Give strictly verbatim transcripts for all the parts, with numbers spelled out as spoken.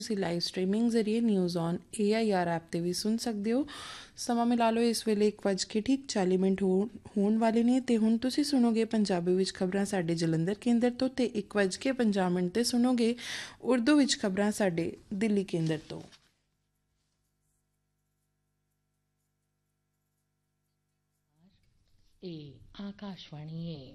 ਤੁਸੀਂ live streaming ਜ਼ਰੀਏ news on A I R app 'ਤੇ ਵੀ ਸੁਣ ਸਕਦੇ ਹੋ। ਸਮਾਂ ਮਿਲਾ ਲਓ ਇਸ ਵੇਲੇ ਇੱਕ ਵੱਜ ਕੇ ਠੀਕ ਚਾਲੀ ਮਿੰਟ ਹੋ ਹੋਣ ਵਾਲੇ ਨੇ ਅਤੇ ਹੁਣ ਤੁਸੀਂ ਸੁਣੋਗੇ ਪੰਜਾਬੀ ਵਿੱਚ ਖਬਰਾਂ ਸਾਡੇ ਜਲੰਧਰ ਕੇਂਦਰ ਤੋਂ, ਅਤੇ ਇੱਕ ਵੱਜ ਕੇ ਪੰਜਾਹ ਮਿੰਟ 'ਤੇ ਸੁਣੋਗੇ ਉਰਦੂ ਵਿੱਚ ਖਬਰਾਂ ਸਾਡੇ ਦਿੱਲੀ ਕੇਂਦਰ ਤੋਂ। ਇਹ ਆਕਾਸ਼ਵਾਣੀ ਹੈ।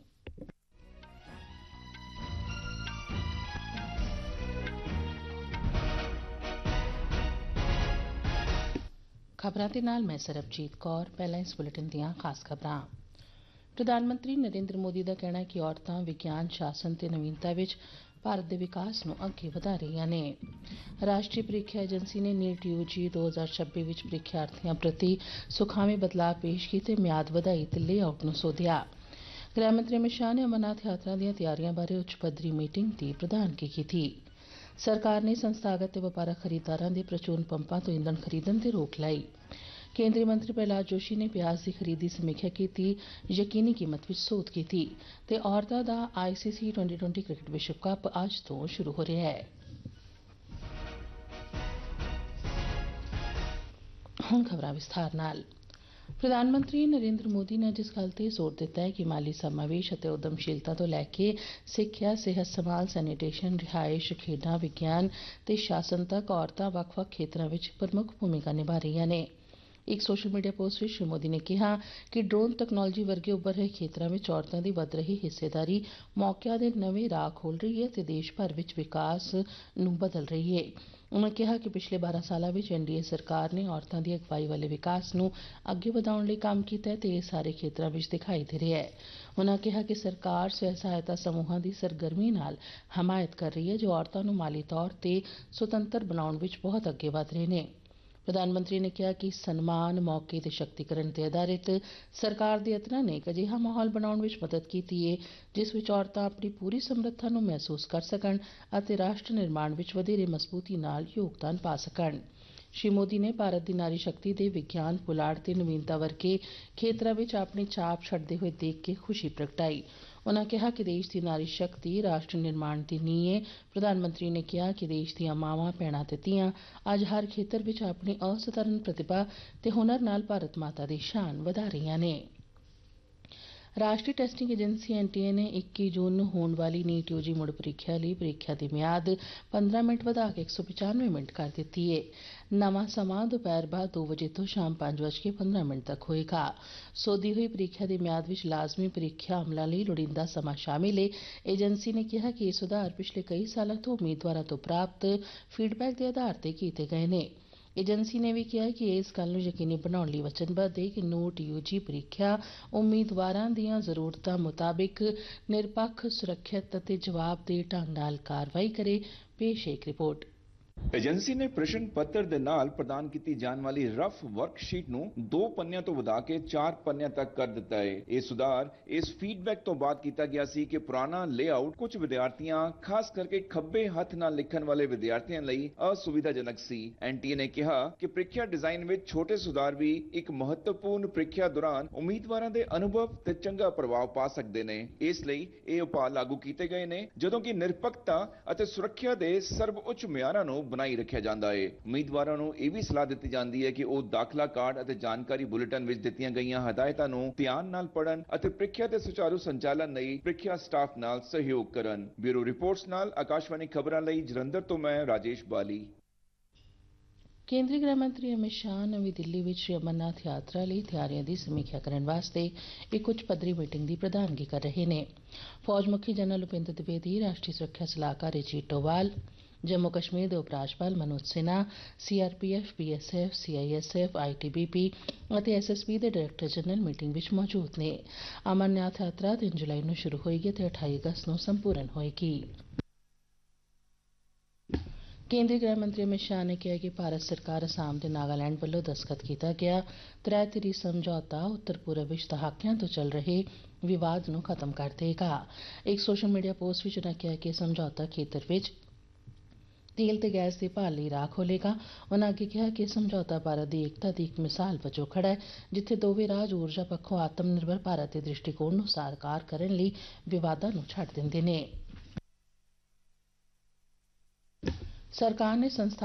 ਖਬਰਾਂ ਦੇ ਨਾਲ ਮੈਂ ਸਰਬਜੀਤ ਕੌਰ। ਪਹਿਲਾਂ ਇਸ ਬੁਲੇਟਿਨ ਦੀਆਂ ਖਾਸ ਖਬਰਾਂ। ਪ੍ਰਧਾਨ ਮੰਤਰੀ ਨਰਿੰਦਰ ਮੋਦੀ ਦਾ ਕਹਿਣਾ ਹੈ ਕਿ ਔਰਤਾਂ ਵਿਗਿਆਨ, ਸ਼ਾਸਨ ਤੇ ਨਵੀਨਤਾ ਵਿੱਚ ਭਾਰਤ ਦੇ ਵਿਕਾਸ ਨੂੰ ਅੱਗੇ ਵਧਾ ਰਹੀਆਂ ਨੇ। ਰਾਸ਼ਟਰੀ ਪ੍ਰੀਖਿਆ ਏਜੰਸੀ ਨੇ ਨੀਟ ਯੂ ਜੀ ਦੋ ਹਜ਼ਾਰ ਛੱਬੀ ਵਿੱਚ ਪ੍ਰੀਖਿਆਰਥੀਆਂ ਪ੍ਰਤੀ ਸੁਖਾਵੇਂ ਬਦਲਾਅ ਪੇਸ਼ ਕੀਤੇ, ਮਿਆਦ ਵਧਾਈ ਤੇ ਲੇਆਊਟ ਨੂੰ ਸੋਧਿਆ। ਗ੍ਰਹਿ ਮੰਤਰੀ ਅਮਿਤ ਸ਼ਾਹ ਨੇ ਅਮਰਨਾਥ ਯਾਤਰਾ ਦੀਆਂ ਤਿਆਰੀਆਂ ਬਾਰੇ ਉੱਚ ਪੱਧਰੀ ਮੀਟਿੰਗ ਦੀ ਪ੍ਰਧਾਨਗੀ ਕੀਤੀ। ਸਰਕਾਰ ਨੇ ਸੰਸਥਾਗਤ ਤੇ ਵਪਾਰਕ ਖਰੀਦਦਾਰਾਂ ਦੇ ਪ੍ਰਚੂਨ ਪੰਪਾਂ ਤੋਂ ਈਂਧਣ ਖਰੀਦਣ ਤੇ ਰੋਕ ਲਾਈ। ਕੇਂਦਰੀ ਮੰਤਰੀ ਪ੍ਰਹਿਲਾਦ ਜੋਸ਼ੀ ਨੇ ਪਿਆਜ਼ ਦੀ ਖਰੀਦ ਦੀ ਸਮੀਖਿਆ ਕੀਤੀ, ਯਕੀਨੀ ਕੀਮਤ ਵਿੱਚ ਸੋਧ ਕੀਤੀ ਤੇ ਔਰਤਾਂ ਦਾ ਆਈ ਸੀ ਸੀ ਟਵੈਂਟੀ ਟਵੈਂਟੀ ਕ੍ਰਿਕਟ ਵਿਸ਼ਵ ਕੱਪ ਅੱਜ ਤੋਂ ਸ਼ੁਰੂ ਹੋ ਰਿਹਾ ਹੈ। ਹੁਣ ਖਬਰਾਂ ਵਿਸਥਾਰ ਨਾਲ। ਪ੍ਰਧਾਨ ਮੰਤਰੀ ਨਰਿੰਦਰ ਮੋਦੀ ਨੇ ਅੱਜ ਇਸ ਗੱਲ ਤੇ ਜ਼ੋਰ ਦਿੱਤਾ ਹੈ ਕਿ ਮਾਲੀ ਸਮਾਵੇਸ਼ ਅਤੇ ਉਦਮਸ਼ੀਲਤਾ ਤੋਂ ਲੈ ਕੇ ਸਿੱਖਿਆ, ਸਿਹਤ ਸੰਭਾਲ, ਸੈਨੀਟੇਸ਼ਨ, ਰਿਹਾਇਸ਼, ਖੇਡਾਂ, ਵਿਗਿਆਨ ਤੇ ਸ਼ਾਸਨ ਤੱਕ ਔਰਤਾਂ ਵੱਖ-ਵੱਖ ਖੇਤਰਾਂ ਵਿੱਚ ਪ੍ਰਮੁੱਖ ਭੂਮਿਕਾ ਨਿਭਾ ਰਹੀਆਂ ਨੇ। ਇੱਕ ਸੋਸ਼ਲ ਮੀਡੀਆ ਪੋਸਟ ਵਿੱਚ ਸ਼੍ਰੀ ਮੋਦੀ ਨੇ ਕਿਹਾ ਕਿ ਡਰੋਨ ਤਕਨਾਲੋਜੀ ਵਰਗੇ ਉੱਭਰ ਰਹੇ ਖੇਤਰਾਂ ਵਿੱਚ ਔਰਤਾਂ ਦੀ ਵੱਧ ਰਹੀ ਹਿੱਸੇਦਾਰੀ ਮੌਕਿਆਂ ਦੇ ਨਵੇਂ ਰਾਹ ਖੋਲ੍ਹ ਰਹੀ ਹੈ ਤੇ ਦੇਸ਼ ਭਰ ਵਿੱਚ ਵਿਕਾਸ ਨੂੰ ਬਦਲ ਰਹੀ ਹੈ। ਉਨ੍ਹਾਂ ਕਿਹਾ ਕਿ ਪਿਛਲੇ ਬਾਰਾਂ ਸਾਲਾਂ ਵਿੱਚ ਐਨ ਡੀ ਏ ਸਰਕਾਰ ਨੇ ਔਰਤਾਂ ਦੀ ਅਗਵਾਈ ਵਾਲੇ ਵਿਕਾਸ ਨੂੰ ਅੱਗੇ ਵਧਾਉਣ ਲਈ ਕੰਮ ਕੀਤਾ ਹੈ ਤੇ ਇਹ ਸਾਰੇ ਖੇਤਰਾਂ ਵਿੱਚ ਦਿਖਾਈ ਦੇ ਰਿਹਾ ਹੈ। ਉਨ੍ਹਾਂ ਕਿਹਾ ਕਿ ਸਰਕਾਰ ਸਵੈ ਸਹਾਇਤਾ ਸਮੂਹਾਂ ਦੀ ਸਰਗਰਮੀ ਨਾਲ ਹਮਾਇਤ ਕਰ ਰਹੀ ਹੈ ਜੋ ਔਰਤਾਂ ਨੂੰ ਮਾਲੀ ਤੌਰ ਤੇ ਸੁਤੰਤਰ ਬਣਾਉਣ ਵਿੱਚ ਬਹੁਤ ਅੱਗੇ ਵਧ ਰਹੇ ਨੇ। ਪ੍ਰਧਾਨ ਮੰਤਰੀ ਨੇ ਕਿਹਾ ਕਿ ਸਨਮਾਨ, ਮੌਕੇ ਤੇ ਸ਼ਕਤੀਕਰਨ ਤੇ ਆਧਾਰਿਤ ਸਰਕਾਰ ਦੇ ਯਤਨਾਂ ਨੇ ਇੱਕ ਅਜਿਹਾ ਮਾਹੌਲ ਬਣਾਉਣ ਵਿੱਚ ਮਦਦ ਕੀਤੀ ਹੈ ਜਿਸ ਵਿੱਚ ਔਰਤਾਂ ਆਪਣੀ ਪੂਰੀ ਸਮਰੱਥਾ ਨੂੰ ਮਹਿਸੂਸ ਕਰ ਸਕਣ ਅਤੇ ਰਾਸ਼ਟਰ ਨਿਰਮਾਣ ਵਿੱਚ ਵਧੇਰੇ ਮਜ਼ਬੂਤੀ ਨਾਲ ਯੋਗਦਾਨ ਪਾ ਸਕਣ। ਸ਼੍ਰੀ ਮੋਦੀ ਨੇ ਭਾਰਤ ਦੀ ਨਾਰੀ ਸ਼ਕਤੀ ਦੇ ਵਿਗਿਆਨ, ਪੁਲਾੜ ਤੇ ਨਵੀਨਤਾ ਵਰਗੇ ਖੇਤਰਾਂ ਵਿੱਚ ਆਪਣੀ ਛਾਪ ਛੱਡਦੇ ਹੋਏ ਦੇਖ ਕੇ ਖੁਸ਼ੀ ਪ੍ਰਗਟਾਈ। ਉਨ੍ਹਾਂ ਕਿਹਾ ਕਿ ਦੇਸ਼ ਦੀ ਨਾਰੀ ਸ਼ਕਤੀ ਰਾਸ਼ਟਰ ਨਿਰਮਾਣ ਦੀ ਨੀਂਹ ਹੈ। ਪ੍ਰਧਾਨ ਮੰਤਰੀ ਨੇ ਕਿਹਾ ਕਿ ਦੇਸ਼ ਦੀਆਂ ਮਾਵਾਂ, ਭੈਣਾਂ ਤੇ ਧੀਆਂ ਅੱਜ ਹਰ ਖੇਤਰ ਵਿੱਚ ਆਪਣੀ ਅਸਾਧਾਰਨ ਪ੍ਰਤਿਭਾ ਤੇ ਹੁਨਰ ਨਾਲ ਭਾਰਤ ਮਾਤਾ ਦੀ ਸ਼ਾਨ ਵਧਾ ਰਹੀਆਂ ਨੇ। ਰਾਸ਼ਟਰੀ ਟੈਸਟਿੰਗ ਏਜੰਸੀ ਐਨ ਟੀ ਏ ਨੇ ਇੱਕੀ ਜੂਨ ਨੂੰ ਹੋਣ ਵਾਲੀ ਨੀਟ ਯੂ ਜੀ ਮੁੜ ਪ੍ਰੀਖਿਆ ਲਈ ਪ੍ਰੀਖਿਆ ਦੀ ਮਿਆਦ ਪੰਦਰਾਂ ਮਿੰਟ ਵਧਾ ਕੇ ਇੱਕ ਸੌ ਪਚਾਨਵੇਂ ਮਿੰਟ ਕਰ ਦਿੱਤੀ ਹੈ। ਨਵਾਂ ਸਮਾਂ ਦੁਪਹਿਰ ਬਾਅਦ ਦੋ ਵਜੇ ਤੋਂ ਸ਼ਾਮ ਪੰਜ ਵੱਜ ਕੇ ਪੰਦਰਾਂ ਮਿੰਟ ਤੱਕ ਹੋਏਗਾ। ਸੋਧੀ ਹੋਈ ਪ੍ਰੀਖਿਆ ਦੀ ਮਿਆਦ ਵਿੱਚ ਲਾਜ਼ਮੀ ਪ੍ਰੀਖਿਆ ਅਮਲਾਂ ਲਈ ਲੋੜੀਂਦਾ ਸਮਾਂ ਸ਼ਾਮਿਲ ਹੈ। ਏਜੰਸੀ ਨੇ ਕਿਹਾ ਕਿ ਇਹ ਸੁਧਾਰ ਪਿਛਲੇ ਕਈ ਸਾਲਾਂ ਤੋਂ ਉਮੀਦਵਾਰਾਂ ਤੋਂ ਪ੍ਰਾਪਤ ਫੀਡਬੈਕ ਦੇ ਆਧਾਰ ਤੇ ਕੀਤੇ ਗਏ ਨੇ। ਏਜੰਸੀ ਨੇ ਵੀ ਕਿਹਾ ਕਿ ਇਸ ਗੱਲ ਨੂੰ ਯਕੀਨੀ ਬਣਾਉਣ ਲਈ ਵਚਨਬੱਧ ਹੈ ਕਿ ਨੀਟ ਯੂ ਜੀ ਪ੍ਰੀਖਿਆ ਉਮੀਦਵਾਰਾਂ ਦੀਆਂ ਜ਼ਰੂਰਤਾਂ ਮੁਤਾਬਿਕ ਨਿਰਪੱਖ, ਸੁਰੱਖਿਅਤ ਅਤੇ ਜਵਾਬਦੇਹ ਢੰਗ ਨਾਲ ਕਾਰਵਾਈ ਕਰੇ। ਪੇਸ਼ ਹੈ ਇੱਕ ਰਿਪੋਰਟ। ਏਜੰਸੀ ਨੇ ਪ੍ਰਸ਼ਨ ਪੱਤਰ ਦੇ ਨਾਲ ਪ੍ਰਦਾਨ ਕੀਤੀ ਜਾਣ ਵਾਲੀ ਰਫ ਵਰਕਸ਼ੀਟ ਨੂੰ ਦੋ ਪੰਨਿਆਂ ਤੋਂ ਵਧਾ ਕੇ ਚਾਰ ਪੰਨਿਆਂ ਤੱਕ ਕਰ ਦਿੱਤਾ ਹੈ। ਇਹ ਸੁਧਾਰ ਇਸ ਫੀਡਬੈਕ ਤੋਂ ਬਾਅਦ ਕੀਤਾ ਗਿਆ ਸੀ ਕਿ ਪੁਰਾਣਾ ਲੇਆਊਟ ਕੁਝ ਵਿਦਿਆਰਥੀਆਂ, ਖਾਸ ਕਰਕੇ ਖੱਬੇ ਹੱਥ ਨਾਲ ਲਿਖਣ ਵਾਲੇ ਵਿਦਿਆਰਥੀਆਂ ਲਈ ਅਸੁਵਿਧਾਜਨਕ ਸੀ। ਐਨ ਟੀ ਏ ਨੇ ਕਿਹਾ ਕਿ ਪ੍ਰੀਖਿਆ ਡਿਜ਼ਾਈਨ ਵਿੱਚ ਛੋਟੇ ਸੁਧਾਰ ਵੀ ਇੱਕ ਮਹੱਤਵਪੂਰਨ ਪ੍ਰੀਖਿਆ ਦੌਰਾਨ ਉਮੀਦਵਾਰਾਂ ਦੇ ਅਨੁਭਵ ਤੇ ਚੰਗਾ ਪ੍ਰਭਾਵ ਪਾ ਸਕਦੇ ਨੇ। ਇਸ ਲਈ ਇਹ ਉਪਾਅ ਲਾਗੂ ਕੀਤੇ ਗਏ ਨੇ ਜਦੋਂ ਕਿ ਨਿਰਪੱਖਤਾ ਅਤੇ ਸੁਰੱਖਿਆ ਦੇ ਸਰਵਉੱਚ ਮਿਆਰਾਂ ਨੂੰ ਬਣਾਈ ਰੱਖਿਆ ਜਾਂਦਾ ਹੈ। ਉਮੀਦਵਾਰਾਂ ਨੂੰ ਇਹ ਵੀ ਸਲਾਹ ਦਿੱਤੀ ਜਾਂਦੀ ਹੈ ਕਿ ਉਹ ਦਾਖਲਾ ਕਾਰਡ ਅਤੇ ਜਾਣਕਾਰੀ ਬੁਲੇਟਿਨ ਵਿੱਚ ਦਿੱਤੀਆਂ ਗਈਆਂ ਹਦਾਇਤਾਂ ਨੂੰ ਧਿਆਨ ਨਾਲ ਪੜ੍ਹਨ ਅਤੇ ਪ੍ਰੀਖਿਆ ਦੇ ਸੁਚਾਰੂ ਸੰਚਾਲਨ ਲਈ ਪ੍ਰੀਖਿਆ ਸਟਾਫ ਨਾਲ ਸਹਿਯੋਗ ਕਰਨ। ਬਿਊਰੋ ਰਿਪੋਰਟਸ ਨਾਲ ਆਕਾਸ਼ਵਾਣੀ ਖਬਰਾਂ ਲਈ ਜਲੰਧਰ ਤੋਂ ਮੈਂ ਰਾਜੇਸ਼ ਬਾਲੀ। ਕੇਂਦਰੀ ਗ੍ਰਹਿ ਮੰਤਰੀ ਅਮਿਤ ਸ਼ਾਹ ਨਵੀਂ ਦਿੱਲੀ ਵਿੱਚ ਸ਼੍ਰੀ ਅਮਰਨਾਥ ਯਾਤਰਾ ਲਈ ਤਿਆਰੀਆਂ ਦੀ ਸਮੀਖਿਆ ਕਰਨ ਵਾਸਤੇ ਇੱਕ ਉੱਚ ਪੱਧਰੀ ਮੀਟਿੰਗ ਦੀ ਪ੍ਰਧਾਨਗੀ ਕਰ ਰਹੇ ਨੇ। ਫੌਜ ਮੁਖੀ ਜਨਰਲ ਉਪਿੰਦਰ ਦਵਿਵੇਦੀ, ਰਾਸ਼ਟਰੀ ਸੁਰੱਖਿਆ ਸਲਾਹਕਾਰ ਅਜੀਤ ਡੋਵਾਲ, ਜੰਮੂ ਕਸ਼ਮੀਰ ਦੇ ਉਪ ਰਾਜਪਾਲ Manoj Sinha, C R P F, B S F, C I S F, I T B P ਅਤੇ ਐਸ ਐਸ ਬੀ ਦੇ ਡਾਇਰੈਕਟਰ ਜਨਰਲ ਮੀਟਿੰਗ ਵਿੱਚ ਮੌਜੂਦ ਨੇ। ਅਮਰਨਾਥ ਯਾਤਰਾ ਤਿੰਨ ਜੁਲਾਈ ਨੂੰ ਸ਼ੁਰੂ ਹੋਏਗੀ ਅਤੇ ਅਠਾਈ ਅਗਸਤ ਨੂੰ ਸੰਪੂਰਨ ਹੋਏਗੀ। ਕੇਂਦਰੀ ਗ੍ਰਹਿ ਮੰਤਰੀ ਅਮਿਤ ਸ਼ਾਹ ਨੇ ਕਿਹਾ ਕਿ ਭਾਰਤ ਸਰਕਾਰ ਅਸਾਮ ਤੇ ਨਾਗਾਲੈਂਡ ਵੱਲੋਂ ਦਸਤਖਤ ਕੀਤਾ ਗਿਆ ਤ੍ਰੈ ਧਿਰੀ ਸਮਝੌਤਾ ਉੱਤਰ ਪੂਰਬ ਵਿੱਚ ਦਹਾਕਿਆਂ ਤੋਂ ਚੱਲ ਰਹੇ ਵਿਵਾਦ ਨੂੰ ਖਤਮ ਕਰ ਦੇਗਾ। ਇੱਕ ਸੋਸ਼ਲ ਮੀਡੀਆ ਪੋਸਟ ਵਿੱਚ ਉਨ੍ਹਾਂ ਕਿਹਾ ਕਿ ਸਮਝੌਤਾ ਖੇਤਰ ਵਿੱਚ ਤੇਲ ਤੇ ਗੈਸ ਦੀ ਭਾਲ ਲਈ ਰਾਹ ਖੋਲ੍ਹੇਗਾ। ਉਨ੍ਹਾਂ ਅੱਗੇ ਕਿਹਾ ਕਿ ਸਮਝੌਤਾ ਭਾਰਤ ਦੀ ਏਕਤਾ ਦੀ ਇੱਕ ਮਿਸਾਲ ਵਜੋਂ ਖੜਾ ਹੈ ਜਿੱਥੇ ਦੋਵੇਂ ਰਾਜ ਊਰਜਾ ਪੱਖੋਂ ਆਤਮ ਨਿਰਭਰ ਭਾਰਤ ਦੇ ਦ੍ਰਿਸ਼ਟੀਕੋਣ ਨੂੰ ਸਾਕਾਰ ਕਰਨ ਲਈ ਵਿਵਾਦਾਂ ਨੂੰ ਛੱਡ ਦਿੰਦੇ ਨੇ। सरकार ने संस्था